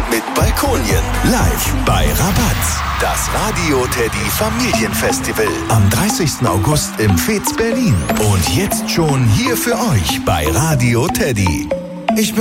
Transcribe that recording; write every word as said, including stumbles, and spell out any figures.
mit Balkonien. Live bei Rabatz. Das Radio Teddy Familienfestival. Am dreißigsten August im Fez Berlin. Und jetzt schon hier für euch bei Radio Teddy. Ich